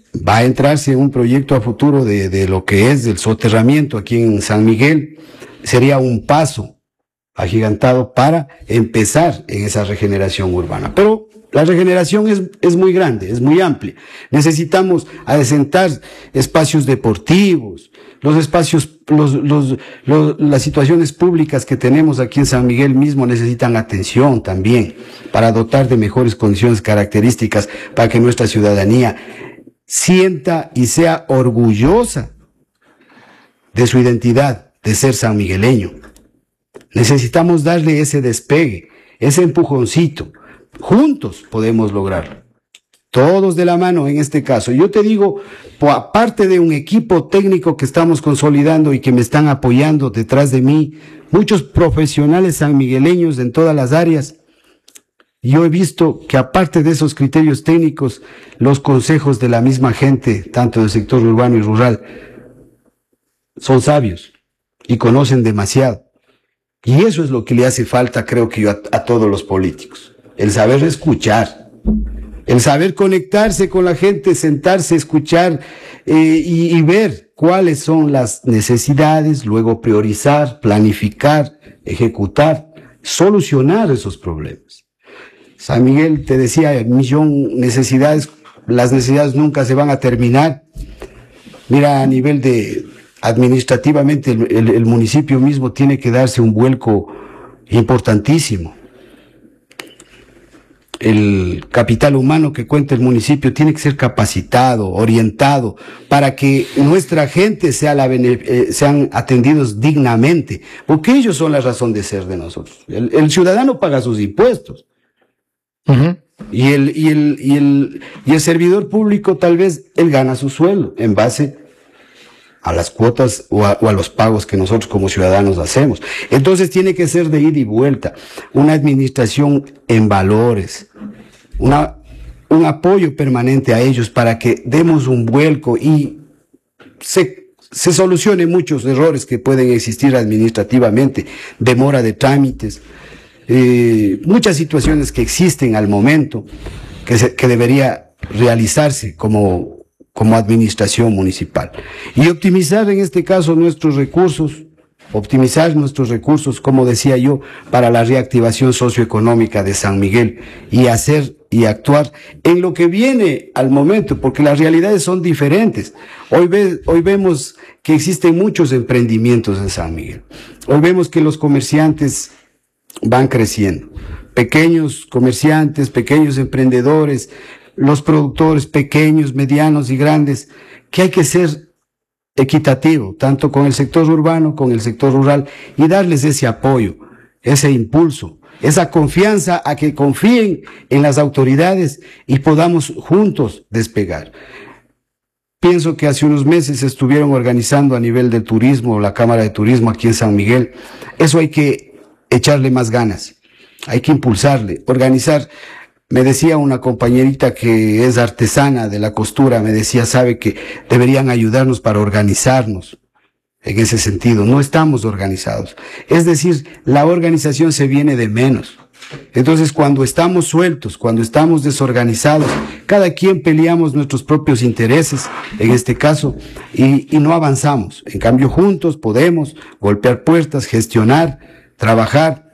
va a entrarse en un proyecto a futuro de, de lo que es el soterramiento aquí en San Miguel. Sería un paso agigantado para empezar en esa regeneración urbana. Pero la regeneración es, es muy grande, es muy amplia. Necesitamos adecentar espacios deportivos, los espacios, los, los, los, las situaciones públicas que tenemos aquí en San Miguel mismo necesitan atención también para dotar de mejores condiciones características para que nuestra ciudadanía sienta y sea orgullosa de su identidad, de ser sanmigueleño. Necesitamos darle ese despegue, ese empujoncito. Juntos podemos lograrlo. Todos de la mano en este caso. Yo te digo, aparte de un equipo técnico que estamos consolidando y que me están apoyando detrás de mí, muchos profesionales sanmigueleños en todas las áreas, yo he visto que aparte de esos criterios técnicos, los consejos de la misma gente, tanto del sector urbano y rural, son sabios y conocen demasiado. Y eso es lo que le hace falta, creo que yo, a, a todos los políticos. El saber escuchar, el saber conectarse con la gente, sentarse, escuchar eh, y, y ver cuáles son las necesidades, luego priorizar, planificar, ejecutar, solucionar esos problemas. San Miguel, te decía, el millón de necesidades, las necesidades nunca se van a terminar. Mira, a nivel de administrativamente, el, el, el municipio mismo tiene que darse un vuelco importantísimo. El capital humano que cuenta el municipio tiene que ser capacitado, orientado, para que nuestra gente sea la, eh, sean atendidos dignamente, porque ellos son la razón de ser de nosotros. El, el ciudadano paga sus impuestos. Uh-huh. Y el, y el, y el, y el servidor público tal vez él gana su sueldo en base a las cuotas o a, o a los pagos que nosotros como ciudadanos hacemos. Entonces tiene que ser de ida y vuelta, una administración en valores, una, un apoyo permanente a ellos para que demos un vuelco y se, se solucione muchos errores que pueden existir administrativamente, demora de trámites, eh, muchas situaciones que existen al momento que, se, que debería realizarse como como administración municipal. Y optimizar en este caso nuestros recursos, optimizar nuestros recursos, como decía yo, para la reactivación socioeconómica de San Miguel y hacer y actuar en lo que viene al momento, porque las realidades son diferentes. Hoy, ve, hoy vemos que existen muchos emprendimientos en San Miguel. Hoy vemos que los comerciantes van creciendo. Pequeños comerciantes, pequeños emprendedores, los productores pequeños, medianos y grandes, que hay que ser equitativo, tanto con el sector urbano, con el sector rural, y darles ese apoyo, ese impulso, esa confianza a que confíen en las autoridades y podamos juntos despegar. Pienso que hace unos meses estuvieron organizando a nivel del turismo, la Cámara de Turismo aquí en San Miguel. Eso hay que echarle más ganas, hay que impulsarle, organizar. Me decía una compañerita que es artesana de la costura, me decía, sabe que deberían ayudarnos para organizarnos en ese sentido. No estamos organizados. Es decir, la organización se viene de menos. Entonces, cuando estamos sueltos, cuando estamos desorganizados, cada quien peleamos nuestros propios intereses, en este caso, y, y no avanzamos. En cambio, juntos podemos golpear puertas, gestionar, trabajar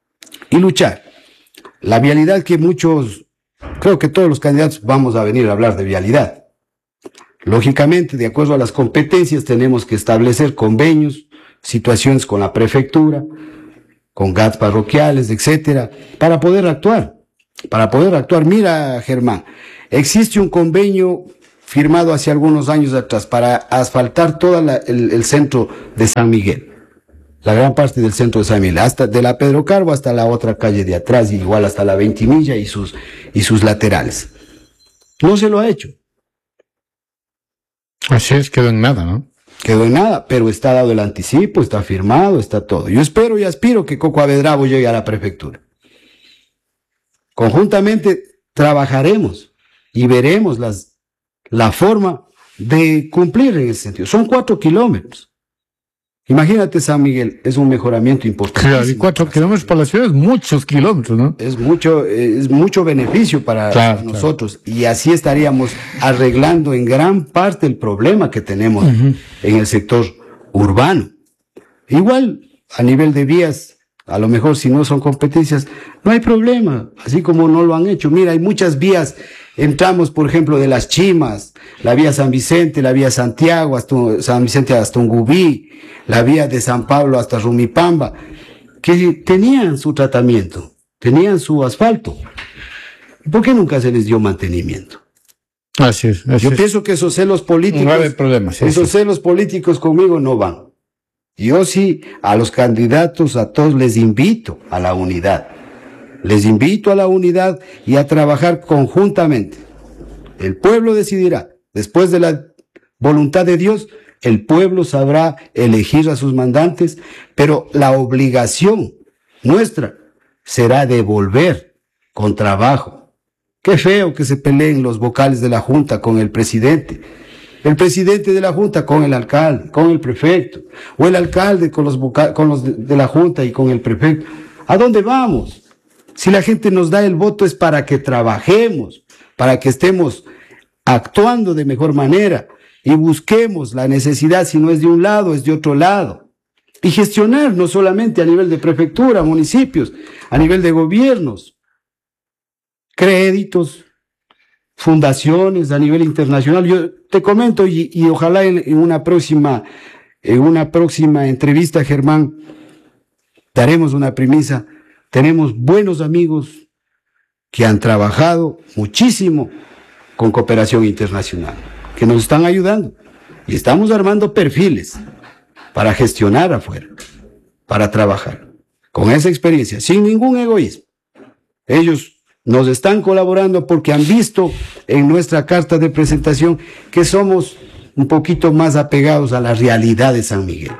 y luchar. La vialidad que muchos, creo que todos los candidatos vamos a venir a hablar de vialidad. Lógicamente, de acuerdo a las competencias, tenemos que establecer convenios, situaciones con la prefectura, con G A T parroquiales, etcétera, para poder actuar. Para poder actuar. Mira, Germán, existe un convenio firmado hace algunos años atrás para asfaltar todo el, el centro de San Miguel. La gran parte del centro de San Miguel, hasta de la Pedro Carbo hasta la otra calle de atrás, y igual hasta la Ventimilla y sus, y sus laterales. No se lo ha hecho. Así es, quedó en nada, ¿no? Quedó en nada, pero está dado el anticipo, está firmado, está todo. Yo espero y aspiro que Coco Avedravo llegue a la prefectura. Conjuntamente trabajaremos y veremos las, la forma de cumplir en ese sentido. Son cuatro kilómetros. Imagínate, San Miguel, es un mejoramiento importante. Claro, y cuatro kilómetros por la ciudad es muchos kilómetros, ¿no? Es mucho, es mucho beneficio para claro, nosotros. Claro. Y así estaríamos arreglando en gran parte el problema que tenemos uh-huh. en el sector urbano. Igual, a nivel de vías, a lo mejor si no son competencias, no hay problema, así como no lo han hecho. Mira, hay muchas vías, entramos por ejemplo de Las Chimas, la vía San Vicente, la vía Santiago, hasta San Vicente hasta Ungubí, la vía de San Pablo hasta Rumipamba, que tenían su tratamiento, tenían su asfalto. ¿Por qué nunca se les dio mantenimiento? Así es. Así Yo es. pienso que esos celos políticos, no hay problema, sí, esos sí. celos políticos conmigo no van. Yo sí, a los candidatos, a todos les invito a la unidad. Les invito a la unidad y a trabajar conjuntamente. El pueblo decidirá. Después de la voluntad de Dios, el pueblo sabrá elegir a sus mandantes, pero la obligación nuestra será devolver con trabajo. Qué feo que se peleen los vocales de la Junta con el presidente. El presidente de la Junta con el alcalde, con el prefecto, o el alcalde con los, vocal, con los de, de la Junta y con el prefecto. ¿A dónde vamos? Si la gente nos da el voto es para que trabajemos, para que estemos actuando de mejor manera y busquemos la necesidad, si no es de un lado, es de otro lado. Y gestionar no solamente a nivel de prefectura, municipios, a nivel de gobiernos, créditos, fundaciones a nivel internacional. Yo te comento y, y ojalá en, en una próxima, en una próxima entrevista, Germán, daremos una premisa. Tenemos buenos amigos que han trabajado muchísimo con cooperación internacional, que nos están ayudando y estamos armando perfiles para gestionar afuera, para trabajar con esa experiencia, sin ningún egoísmo. Ellos nos están colaborando porque han visto en nuestra carta de presentación que somos un poquito más apegados a la realidad de San Miguel.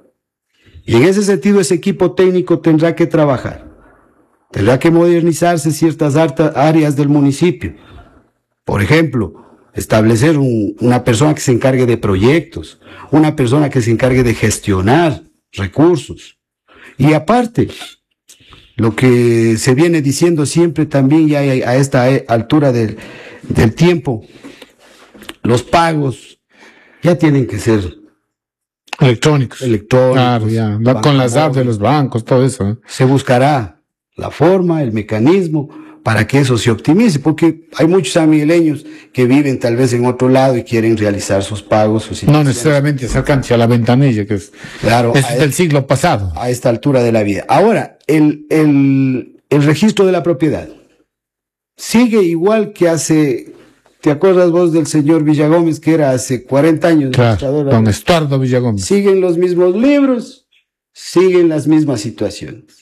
Y en ese sentido ese equipo técnico tendrá que trabajar, tendrá que modernizarse ciertas áreas del municipio. Por ejemplo, establecer un, una persona que se encargue de proyectos, una persona que se encargue de gestionar recursos. Y aparte, lo que se viene diciendo siempre también ya a esta altura del, del tiempo, los pagos ya tienen que ser electrónicos. Electrónicos. Claro, ya. La, con las apps de los bancos, todo eso. ¿eh? Se buscará la forma, el mecanismo para que eso se optimice, porque hay muchos sanmigueleños que viven tal vez en otro lado y quieren realizar sus pagos, sus no necesariamente acercarse a la ventanilla, que es, claro, es del siglo pasado. A esta altura de la vida. Ahora, el, el, el registro de la propiedad sigue igual que hace, ¿te acuerdas vos del señor Villagómez, que era hace cuarenta años? Claro, don Estuardo Villagómez. Siguen los mismos libros, siguen las mismas situaciones.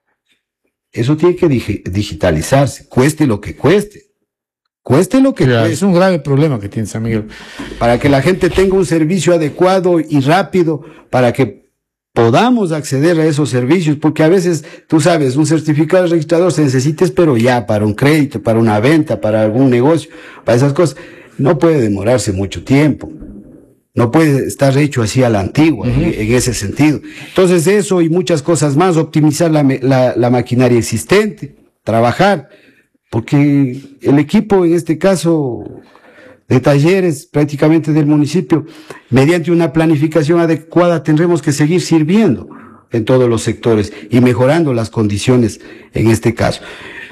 Eso tiene que dig digitalizarse, cueste lo que cueste. Cueste lo que claro, cueste. Es un grave problema que tiene San Miguel. Para que la gente tenga un servicio adecuado y rápido, para que podamos acceder a esos servicios, porque a veces, tú sabes, un certificado de registrador se necesita, pero ya, para un crédito, para una venta, para algún negocio, para esas cosas, no puede demorarse mucho tiempo. No puede estar hecho así a la antigua, uh-huh. en, en ese sentido. Entonces eso y muchas cosas más, optimizar la, la, la maquinaria existente, trabajar, porque el equipo, en este caso, de talleres prácticamente del municipio, mediante una planificación adecuada tendremos que seguir sirviendo en todos los sectores y mejorando las condiciones en este caso.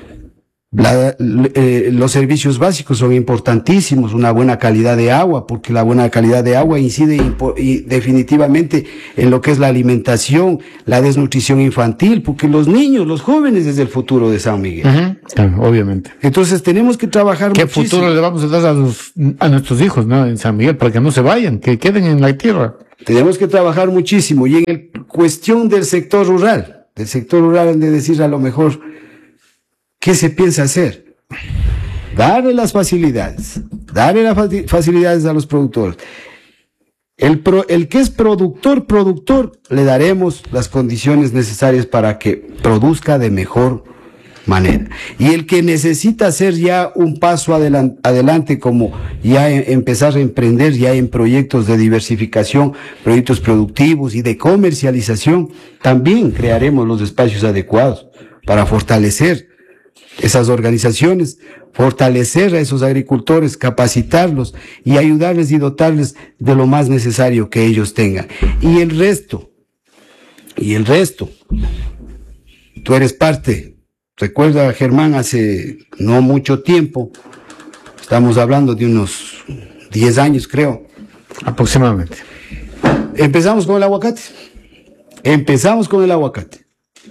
La, eh, los servicios básicos son importantísimos, una buena calidad de agua, porque la buena calidad de agua incide y definitivamente en lo que es la alimentación, la desnutrición infantil, porque los niños, los jóvenes es el futuro de San Miguel. Uh-huh. Claro, obviamente. Entonces tenemos que trabajar ¿Qué muchísimo. futuro le vamos a dar a, los, a nuestros hijos, ¿no? En San Miguel, para que no se vayan, que queden en la tierra? Tenemos que trabajar muchísimo. Y en el cuestión del sector rural, del sector rural han de decir a lo mejor, ¿qué se piensa hacer? Darle las facilidades, darle las facilidades a los productores. El, pro, el que es productor, productor, le daremos las condiciones necesarias para que produzca de mejor manera. Y el que necesita hacer ya un paso adelan- adelante, como ya e- empezar a emprender ya en proyectos de diversificación, proyectos productivos y de comercialización, también crearemos los espacios adecuados para fortalecer esas organizaciones, fortalecer a esos agricultores, capacitarlos y ayudarles y dotarles de lo más necesario que ellos tengan. Y el resto, y el resto, tú eres parte. Recuerda, Germán, hace no mucho tiempo, estamos hablando de unos diez años, creo. Aproximadamente. Empezamos con el aguacate. Empezamos con el aguacate.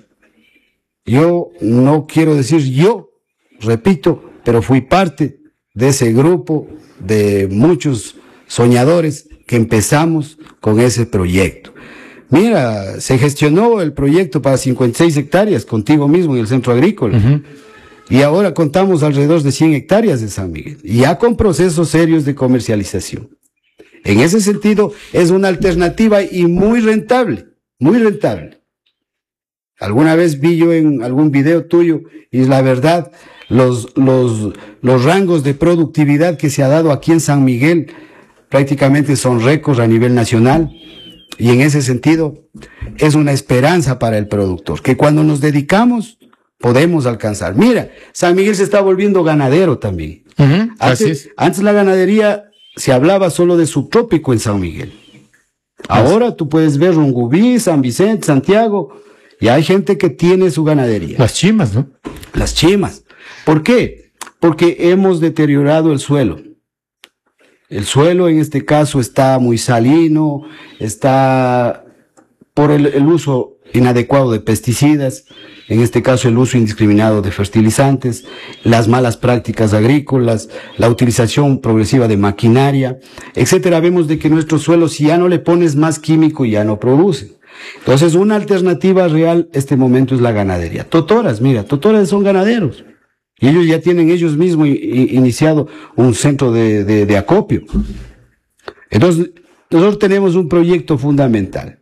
Yo no quiero decir yo, repito, pero fui parte de ese grupo de muchos soñadores que empezamos con ese proyecto. Mira, se gestionó el proyecto para cincuenta y seis hectáreas contigo mismo en el centro agrícola. Uh-huh. Y ahora contamos alrededor de cien hectáreas de San Miguel, ya con procesos serios de comercialización. En ese sentido, es una alternativa y muy rentable, muy rentable. Alguna vez vi yo en algún video tuyo, y la verdad, los, los, los rangos de productividad que se ha dado aquí en San Miguel prácticamente son récords a nivel nacional. Y en ese sentido, es una esperanza para el productor, que cuando nos dedicamos, podemos alcanzar. Mira, San Miguel se está volviendo ganadero también. Uh-huh, antes, antes la ganadería se hablaba solo de subtrópico en San Miguel. Ahora tú puedes ver Rungubí, San Vicente, Santiago, y hay gente que tiene su ganadería. Las chimas, ¿no? Las chimas. ¿Por qué? Porque hemos deteriorado el suelo. El suelo en este caso está muy salino, está por el, el uso inadecuado de pesticidas, en este caso el uso indiscriminado de fertilizantes, las malas prácticas agrícolas, la utilización progresiva de maquinaria, etcétera. Vemos de que nuestros suelos, si ya no le pones más químico, ya no producen. Entonces, una alternativa real este momento es la ganadería. Totoras, mira, totoras son ganaderos. Y ellos ya tienen ellos mismos iniciado un centro de, de, de acopio. Entonces, nosotros tenemos un proyecto fundamental.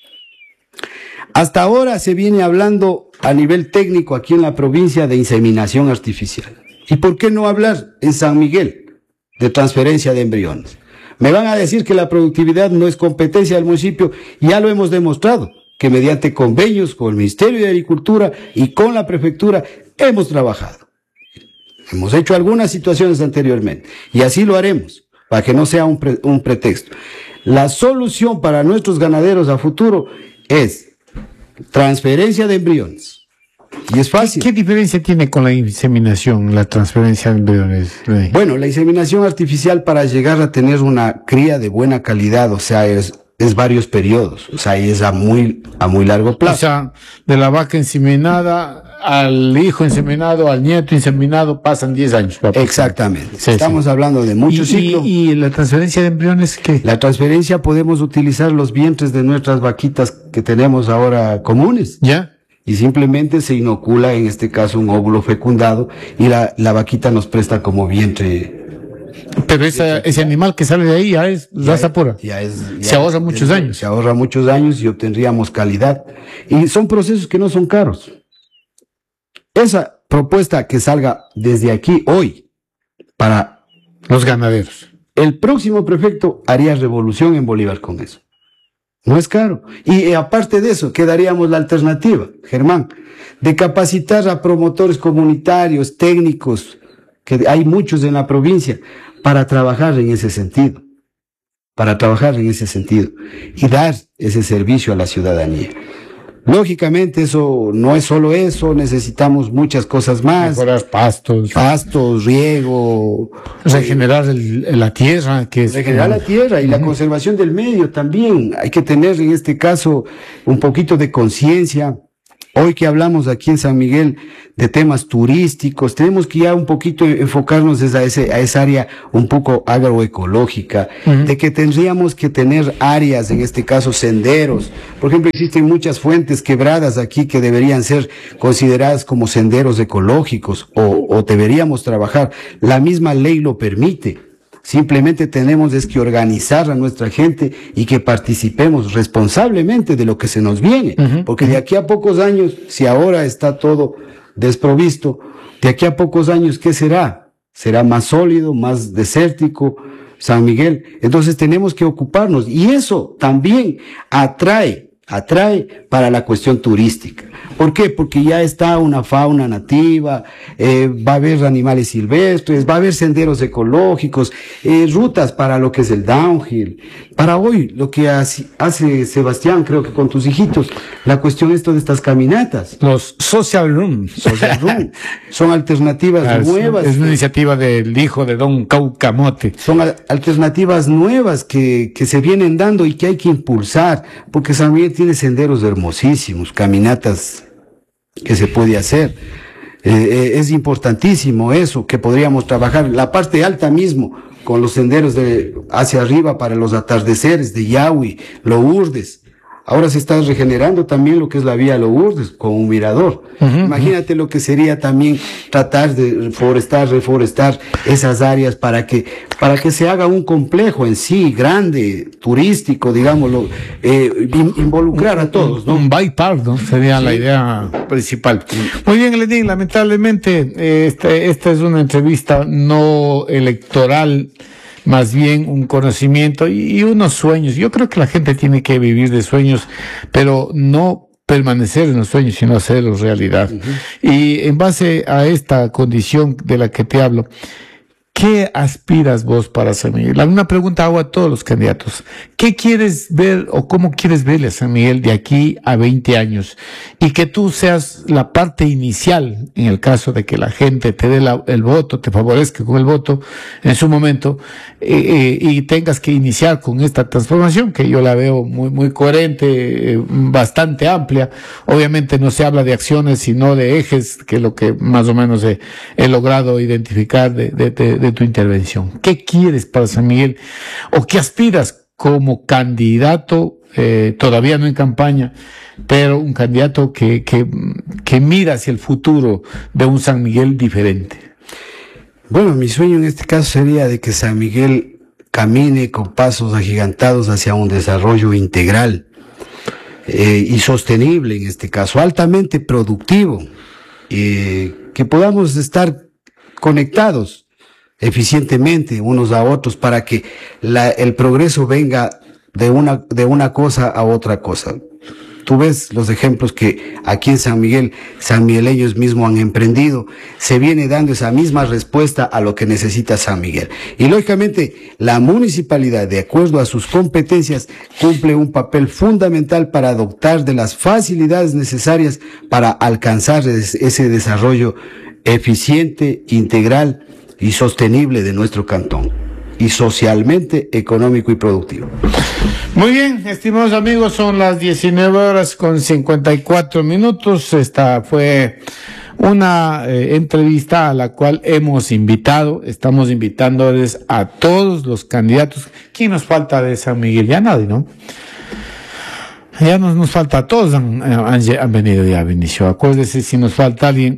Hasta ahora se viene hablando a nivel técnico aquí en la provincia de inseminación artificial. ¿Y por qué no hablar en San Miguel de transferencia de embriones? Me van a decir que la productividad no es competencia del municipio. Ya lo hemos demostrado, que mediante convenios con el Ministerio de Agricultura y con la Prefectura hemos trabajado. Hemos hecho algunas situaciones anteriormente y así lo haremos, para que no sea un, pre, un pretexto. La solución para nuestros ganaderos a futuro es transferencia de embriones. Y es fácil. ¿Qué, qué diferencia tiene con la inseminación, la transferencia de embriones? Bueno, la inseminación artificial, para llegar a tener una cría de buena calidad, o sea, es, es varios periodos, o sea, es a muy, a muy largo plazo. O sea, de la vaca inseminada al hijo inseminado, al nieto inseminado, pasan diez años. Exactamente. Sí, Estamos sí. hablando de muchos ¿Y, ciclos. ¿Y, ¿Y la transferencia de embriones qué? La transferencia, podemos utilizar los vientres de nuestras vaquitas que tenemos ahora comunes. ¿Ya? Y simplemente se inocula, en este caso, un óvulo fecundado, y la, la vaquita nos presta como vientre. Pero esa, ese animal que sale de ahí ya es raza pura. Ya es, ya se ahorra muchos es, años. Se ahorra muchos años y obtendríamos calidad. Y son procesos que no son caros. Esa propuesta que salga desde aquí hoy para los ganaderos. El próximo prefecto haría revolución en Bolívar con eso. No es caro. Y aparte de eso, quedaríamos la alternativa, Germán, de capacitar a promotores comunitarios, técnicos, que hay muchos en la provincia, para trabajar en ese sentido. Para trabajar en ese sentido. Y dar ese servicio a la ciudadanía. Lógicamente eso no es solo eso, necesitamos muchas cosas más. Mejorar pastos. Pastos, riego. Regenerar el, la tierra. Que es regenerar la tierra y uh-huh. la conservación del medio también. Hay que tener en este caso un poquito de conciencia. Hoy que hablamos aquí en San Miguel de temas turísticos, tenemos que ya un poquito enfocarnos a, ese, a esa área un poco agroecológica, uh-huh. de que tendríamos que tener áreas, en este caso senderos. Por ejemplo, existen muchas fuentes quebradas aquí que deberían ser consideradas como senderos ecológicos o, o deberíamos trabajar. La misma ley lo permite. Simplemente tenemos es que organizar a nuestra gente y que participemos responsablemente de lo que se nos viene. Uh-huh. Porque de aquí a pocos años, si ahora está todo desprovisto, de aquí a pocos años, ¿qué será? Será más sólido, más desértico, San Miguel. Entonces tenemos que ocuparnos, y eso también atrae, atrae para la cuestión turística. ¿Por qué? Porque ya está una fauna nativa, eh, va a haber animales silvestres, va a haber senderos ecológicos, eh, rutas para lo que es el downhill. Para hoy, lo que hace, hace Sebastián, creo que con tus hijitos, la cuestión esto de estas caminatas. Los social rooms. Social room. Son alternativas Ah, es, nuevas. Es una iniciativa del hijo de don Caucamote. Son al- alternativas nuevas que, que se vienen dando y que hay que impulsar, porque San Miguel tiene senderos hermosísimos, caminatas que se puede hacer. Eh, eh, es importantísimo eso, que podríamos trabajar la parte alta mismo, con los senderos de hacia arriba para los atardeceres de Yahui, Lourdes. Ahora se está regenerando también lo que es la vía Lourdes con un mirador. Uh-huh. Imagínate lo que sería también tratar de reforestar, reforestar esas áreas para que, para que se haga un complejo en sí, grande, turístico, digámoslo, eh, in, involucrar a todos, ¿no? Un bike park, ¿no? Sería sí. la idea principal. Muy bien, Lenín, lamentablemente, eh, esta, esta es una entrevista no electoral, más bien un conocimiento y, y unos sueños. Yo creo que la gente tiene que vivir de sueños, pero no permanecer en los sueños, sino hacerlos realidad. Uh-huh. Y en base a esta condición de la que te hablo, ¿qué aspiras vos para San Miguel? Una pregunta hago a todos los candidatos. ¿Qué quieres ver o cómo quieres verle a San Miguel de aquí a veinte años? Y que tú seas la parte inicial, en el caso de que la gente te dé la, el voto, te favorezca con el voto en su momento, eh, eh, y tengas que iniciar con esta transformación, que yo la veo muy, muy coherente, eh, bastante amplia. Obviamente no se habla de acciones, sino de ejes, que es lo que más o menos he, he logrado identificar de, de, de de tu intervención. ¿Qué quieres para San Miguel? ¿O qué aspiras como candidato, eh, todavía no en campaña, pero un candidato que, que, que mira hacia el futuro de un San Miguel diferente? Bueno, mi sueño en este caso sería de que San Miguel camine con pasos agigantados hacia un desarrollo integral eh, y sostenible, en este caso, altamente productivo, eh, que podamos estar conectados eficientemente unos a otros para que la, el progreso venga de una, de una cosa a otra cosa. Tú ves los ejemplos que aquí en San Miguel, sanmigueleños mismos han emprendido, se viene dando esa misma respuesta a lo que necesita San Miguel. Y lógicamente, la municipalidad, de acuerdo a sus competencias, cumple un papel fundamental para adoptar de las facilidades necesarias para alcanzar ese desarrollo eficiente, integral y sostenible de nuestro cantón, y socialmente, económico y productivo. Muy bien, estimados amigos, son las diecinueve horas con cincuenta y cuatro minutos. Esta fue una eh, entrevista a la cual hemos invitado, estamos invitándoles a todos los candidatos. ¿Quién nos falta de San Miguel? Ya nadie, ¿no? Ya nos, nos falta, todos han, han, han venido ya, Benicio. Acuérdese, si nos falta alguien.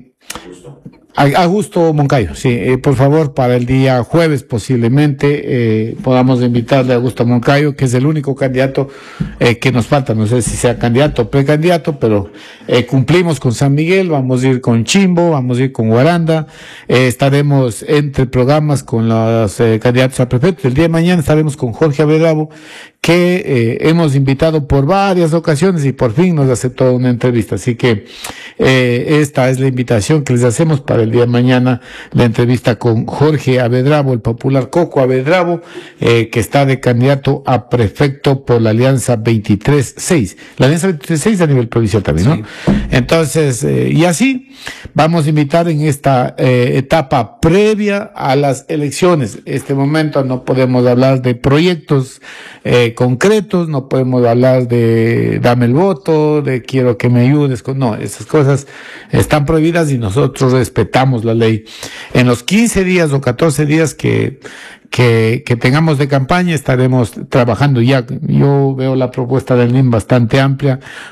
Augusto Moncayo, sí, eh, por favor, para el día jueves posiblemente eh, podamos invitarle a Augusto Moncayo, que es el único candidato eh, que nos falta. No sé si sea candidato o precandidato, pero eh, cumplimos con San Miguel, vamos a ir con Chimbo, vamos a ir con Guaranda, eh, estaremos entre programas con los eh, candidatos a prefecto. El día de mañana estaremos con Jorge Avedrabo, que eh, hemos invitado por varias ocasiones y por fin nos aceptó una entrevista. Así que eh, esta es la invitación que les hacemos para el día de mañana, la entrevista con Jorge Avedrabo, el popular Coco Avedrabo, eh, que está de candidato a prefecto por la Alianza veintitrés seis. La Alianza veintitrés seis a nivel provincial también, ¿no? Sí. Entonces, eh, y así vamos a invitar en esta eh, etapa previa a las elecciones. Este momento no podemos hablar de proyectos eh, concretos, no podemos hablar de dame el voto, de quiero que me ayudes, con, no, esas cosas están prohibidas y nosotros respetamos la ley. En los quince días o catorce días que que, que tengamos de campaña estaremos trabajando ya. Yo veo la propuesta del N I M bastante amplia,